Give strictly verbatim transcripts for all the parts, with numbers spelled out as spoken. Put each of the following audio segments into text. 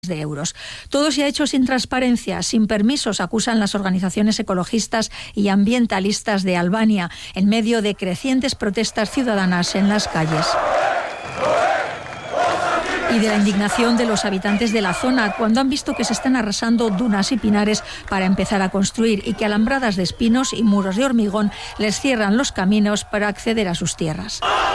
de euros. Todo se ha hecho sin transparencia, sin permisos, acusan las organizaciones ecologistas y ambientalistas de Albania, en medio de crecientes protestas ciudadanas en las calles. Y de la indignación de los habitantes de la zona cuando han visto que se están arrasando dunas y pinares para empezar a construir y que alambradas de espinos y muros de hormigón les cierran los caminos para acceder a sus tierras.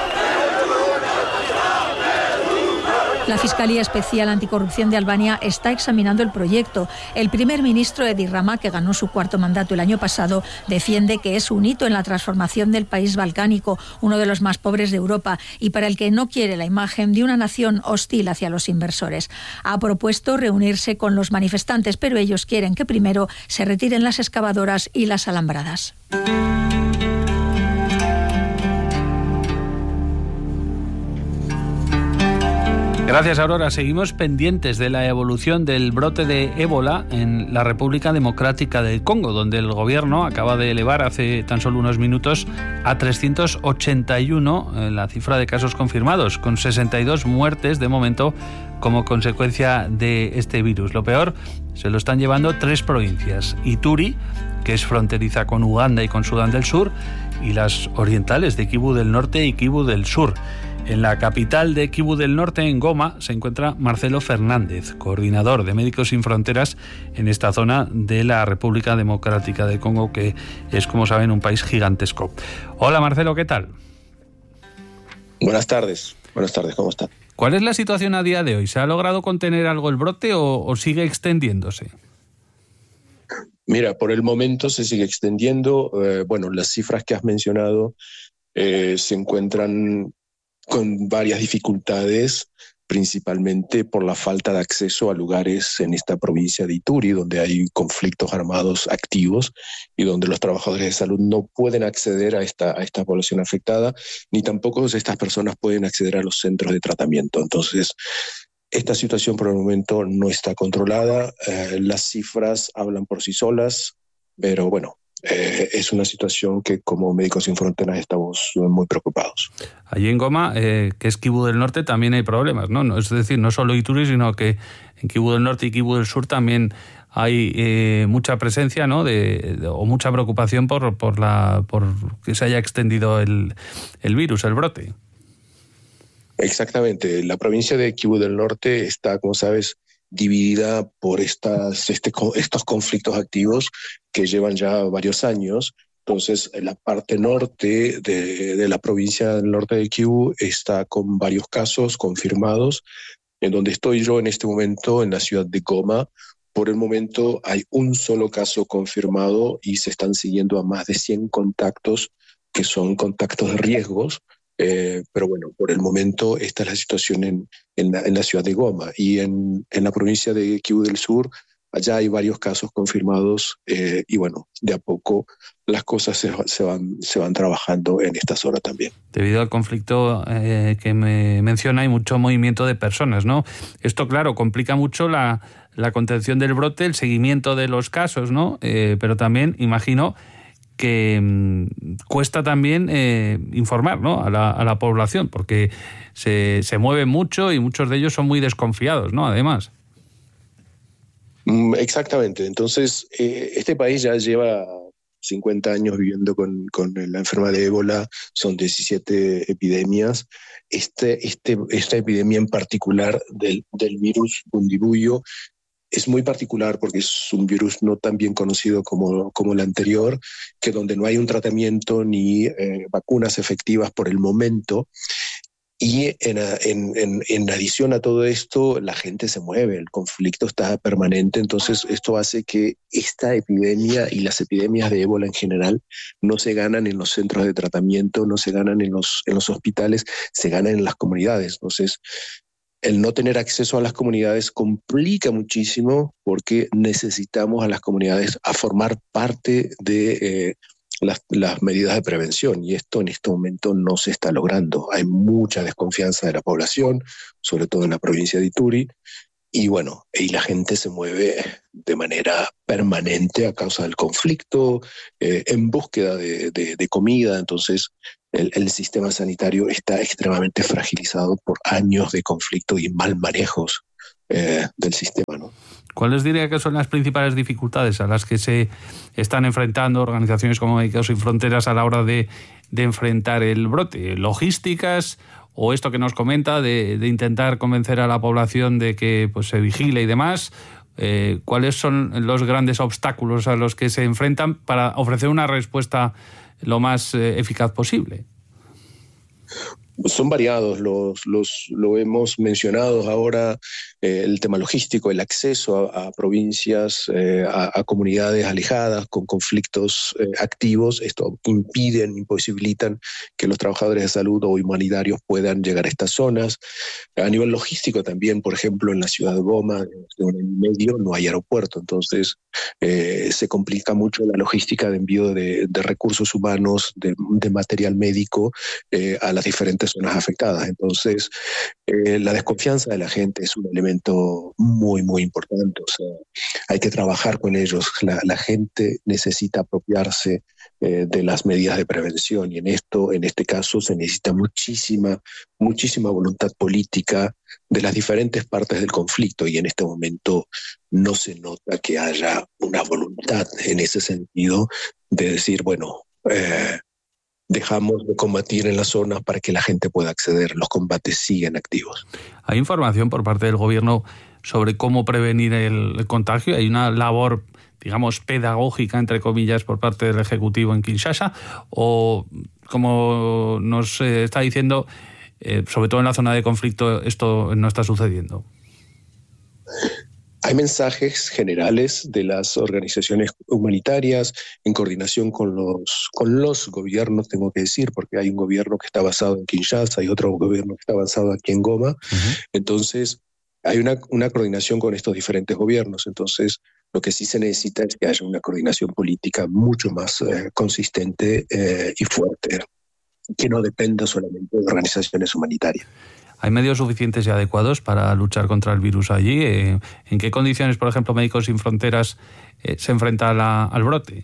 La Fiscalía Especial Anticorrupción de Albania está examinando el proyecto. El primer ministro Edi Rama, que ganó su cuarto mandato el año pasado, defiende que es un hito en la transformación del país balcánico, uno de los más pobres de Europa, y para el que no quiere la imagen de una nación hostil hacia los inversores. Ha propuesto reunirse con los manifestantes, pero ellos quieren que primero se retiren las excavadoras y las alambradas. Gracias, Aurora. Seguimos pendientes de la evolución del brote de ébola en la República Democrática del Congo, donde el gobierno acaba de elevar hace tan solo unos minutos a trescientos ochenta y uno la cifra de casos confirmados, con sesenta y dos muertes de momento como consecuencia de este virus. Lo peor, se lo están llevando tres provincias: Ituri, que es fronteriza con Uganda y con Sudán del Sur, y las orientales de Kivu del Norte y Kivu del Sur. En la capital de Kivu del Norte, en Goma, se encuentra Marcelo Fernández, coordinador de Médicos Sin Fronteras en esta zona de la República Democrática del Congo, que es, como saben, un país gigantesco. Hola, Marcelo, ¿qué tal? Buenas tardes. Buenas tardes, ¿cómo están? ¿Cuál es la situación a día de hoy? ¿Se ha logrado contener algo el brote o, o sigue extendiéndose? Mira, por el momento se sigue extendiendo. Eh, bueno, las cifras que has mencionado eh, se encuentran con varias dificultades, principalmente por la falta de acceso a lugares en esta provincia de Ituri, donde hay conflictos armados activos y donde los trabajadores de salud no pueden acceder a esta, a esta población afectada, ni tampoco estas personas pueden acceder a los centros de tratamiento. Entonces, esta situación por el momento no está controlada. Eh, las cifras hablan por sí solas, pero bueno, Eh, es una situación que como Médicos Sin Fronteras estamos muy preocupados. Allí en Goma, eh, que es Kivu del Norte, también hay problemas, ¿no? no es decir, no solo Ituri, sino que en Kivu del Norte y Kivu del Sur también hay eh, mucha presencia, ¿no? De, de, o mucha preocupación por, por, la, por que se haya extendido el, el virus, el brote. Exactamente. La provincia de Kivu del Norte está, como sabes, dividida por estas, este, estos conflictos activos que llevan ya varios años. Entonces, la parte norte de, de la provincia del norte de Kivu está con varios casos confirmados. En donde estoy yo en este momento, en la ciudad de Goma, por el momento hay un solo caso confirmado y se están siguiendo a más de cien contactos que son contactos de riesgos. Eh, pero bueno, por el momento esta es la situación en, en, la, en la ciudad de Goma. Y en, en la provincia de Kivu del Sur, allá hay varios casos confirmados eh, y bueno, de a poco las cosas se, se, van, se van trabajando en esta zona también. Debido al conflicto eh, que me menciona, hay mucho movimiento de personas, ¿no? Esto, claro, complica mucho la, la contención del brote, el seguimiento de los casos, ¿no? Eh, pero también, imagino, que mmm, cuesta también eh, informar, ¿no? a, la, a la población, porque se, se mueve mucho y muchos de ellos son muy desconfiados, ¿no? Además. Exactamente. Entonces, eh, este país ya lleva cincuenta años viviendo con, con la enfermedad de ébola, son diecisiete epidemias. Este, este, esta epidemia en particular del, del virus Bundibugyo es muy particular porque es un virus no tan bien conocido como, como el anterior, que donde no hay un tratamiento ni eh, vacunas efectivas por el momento. Y en, en, en, en adición a todo esto, la gente se mueve, el conflicto está permanente, entonces esto hace que esta epidemia y las epidemias de ébola en general no se ganan en los centros de tratamiento, no se ganan en los, en los hospitales, se ganan en las comunidades. Entonces, el no tener acceso a las comunidades complica muchísimo porque necesitamos a las comunidades a formar parte de eh, las, las medidas de prevención y esto en este momento no se está logrando. Hay mucha desconfianza de la población, sobre todo en la provincia de Ituri, y bueno, y la gente se mueve de manera permanente a causa del conflicto, eh, en búsqueda de, de, de comida. Entonces el, el sistema sanitario está extremadamente fragilizado por años de conflicto y mal manejos eh, del sistema. ¿Cuáles diría que son las principales dificultades a las que se están enfrentando organizaciones como Médicos Sin Fronteras a la hora de, de enfrentar el brote? ¿Logísticas o esto que nos comenta de, de intentar convencer a la población de que pues, se vigile y demás? Eh, ¿Cuáles son los grandes obstáculos a los que se enfrentan para ofrecer una respuesta lo más eh, eficaz posible? Son variados, los, los, lo hemos mencionado ahora, eh, el tema logístico, el acceso a, a provincias, eh, a, a comunidades alejadas con conflictos eh, activos. Esto impiden, imposibilitan que los trabajadores de salud o humanitarios puedan llegar a estas zonas. A nivel logístico también, por ejemplo, en la ciudad de Goma, de un año y medio, no hay aeropuerto, entonces eh, se complica mucho la logística de envío de, de recursos humanos, de, de material médico eh, a las diferentes zonas afectadas. Entonces, eh, la desconfianza de la gente es un elemento muy, muy importante. O sea, hay que trabajar con ellos. La, la gente necesita apropiarse eh, de las medidas de prevención y en esto, en este caso, se necesita muchísima, muchísima voluntad política de las diferentes partes del conflicto y en este momento no se nota que haya una voluntad en ese sentido de decir, bueno, eh, dejamos de combatir en la zona para que la gente pueda acceder. Los combates siguen activos. ¿Hay información por parte del gobierno sobre cómo prevenir el contagio? ¿Hay una labor, digamos, pedagógica, entre comillas, por parte del Ejecutivo en Kinshasa? ¿O, como nos está diciendo, eh, sobre todo en la zona de conflicto, esto no está sucediendo? Hay mensajes generales de las organizaciones humanitarias en coordinación con los, con los gobiernos, tengo que decir, porque hay un gobierno que está basado en Kinshasa y otro gobierno que está basado aquí en Goma. Uh-huh. Entonces, hay una, una coordinación con estos diferentes gobiernos. Entonces, lo que sí se necesita es que haya una coordinación política mucho más eh, consistente eh, y fuerte, que no dependa solamente de organizaciones humanitarias. ¿Hay medios suficientes y adecuados para luchar contra el virus allí? ¿En qué condiciones, por ejemplo, Médicos Sin Fronteras eh, se enfrenta a la, al brote?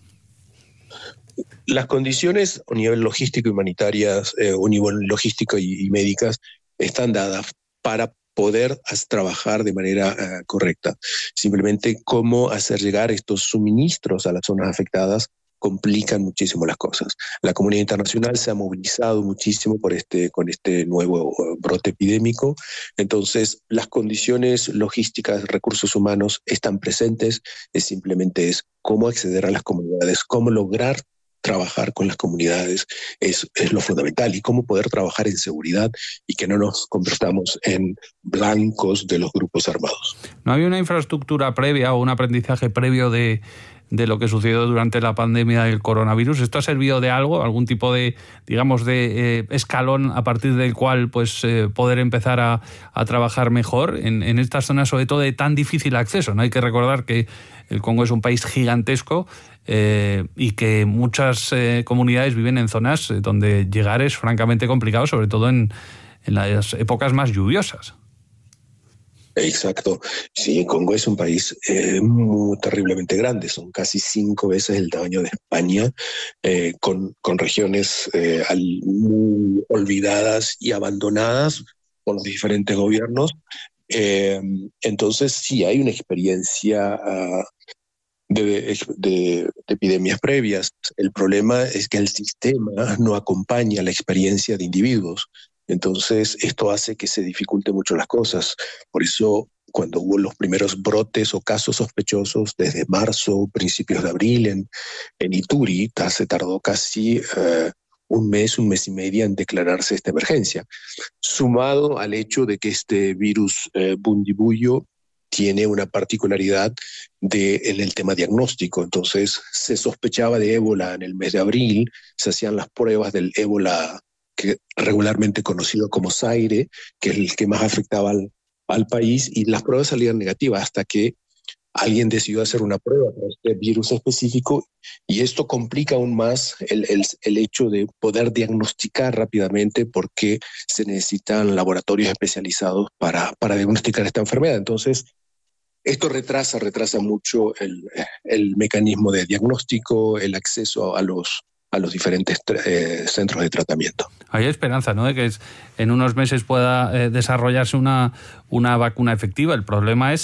Las condiciones a nivel logístico y humanitarias, eh, a nivel logístico y, y médicas, están dadas para poder trabajar de manera uh, correcta. Simplemente cómo hacer llegar estos suministros a las zonas afectadas complican muchísimo las cosas. La comunidad internacional se ha movilizado muchísimo por este, con este nuevo brote epidémico, entonces las condiciones logísticas, recursos humanos están presentes, es simplemente es cómo acceder a las comunidades, cómo lograr trabajar con las comunidades es, es lo fundamental y cómo poder trabajar en seguridad y que no nos convirtamos en blancos de los grupos armados. ¿No había una infraestructura previa o un aprendizaje previo de, de lo que sucedió durante la pandemia del coronavirus? ¿Esto ha servido de algo, algún tipo de, digamos, de eh, escalón a partir del cual pues eh, poder empezar a, a trabajar mejor en, en estas zonas, sobre todo de tan difícil acceso? No hay que recordar que el Congo es un país gigantesco eh, y que muchas eh, comunidades viven en zonas donde llegar es francamente complicado, sobre todo en, en las épocas más lluviosas. Exacto. Sí, Congo es un país eh, muy terriblemente grande, son casi cinco veces el tamaño de España, eh, con, con regiones eh, al, muy olvidadas y abandonadas por los diferentes gobiernos. Eh, entonces sí hay una experiencia uh, de, de, de epidemias previas. El problema es que el sistema no acompaña la experiencia de individuos. Entonces, esto hace que se dificulte mucho las cosas. Por eso, cuando hubo los primeros brotes o casos sospechosos, desde marzo, principios de abril, en, en Ituri, se tardó casi uh, un mes, un mes y medio en declararse esta emergencia. Sumado al hecho de que este virus eh, Bundibugyo tiene una particularidad de, en el tema diagnóstico. Entonces, se sospechaba de ébola en el mes de abril, se hacían las pruebas del ébola que regularmente conocido como Zaire, que es el que más afectaba al, al país, y las pruebas salían negativas hasta que alguien decidió hacer una prueba para este virus específico y esto complica aún más el, el, el hecho de poder diagnosticar rápidamente porque se necesitan laboratorios especializados para, para diagnosticar esta enfermedad. Entonces, esto retrasa, retrasa mucho el, el mecanismo de diagnóstico, el acceso a los a los diferentes eh, centros de tratamiento. Hay esperanza, ¿no?, de que en unos meses pueda eh, desarrollarse una, una vacuna efectiva. El problema es saber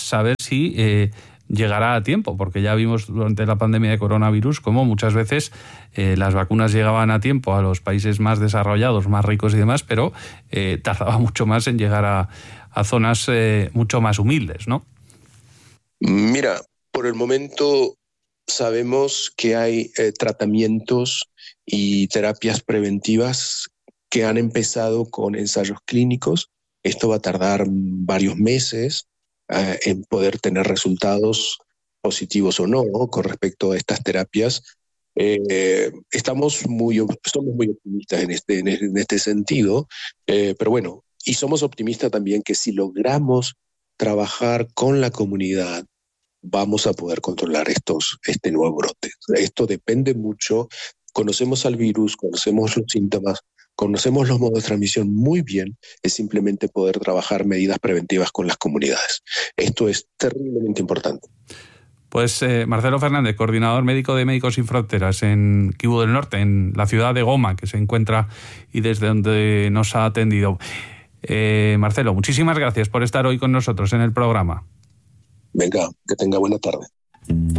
si eh, llegará a tiempo, porque ya vimos durante la pandemia de coronavirus cómo muchas veces eh, las vacunas llegaban a tiempo a los países más desarrollados, más ricos y demás, pero eh, tardaba mucho más en llegar a, a zonas eh, mucho más humildes, ¿no? Mira, por el momento sabemos que hay eh, tratamientos y terapias preventivas que han empezado con ensayos clínicos. Esto va a tardar varios meses eh, en poder tener resultados positivos o no, ¿no? Con respecto a estas terapias. Eh, estamos muy, somos muy optimistas en este, en este sentido, eh, pero bueno, y somos optimistas también que si logramos trabajar con la comunidad, vamos a poder controlar estos, este nuevo brote. Esto depende mucho. Conocemos al virus, conocemos los síntomas, conocemos los modos de transmisión muy bien. Es simplemente poder trabajar medidas preventivas con las comunidades. Esto es terriblemente importante. Pues eh, Marcelo Fernández, coordinador médico de Médicos Sin Fronteras en Kivu del Norte, en la ciudad de Goma, que se encuentra y desde donde nos ha atendido. Eh, Marcelo, muchísimas gracias por estar hoy con nosotros en el programa. Venga, que tenga buena tarde.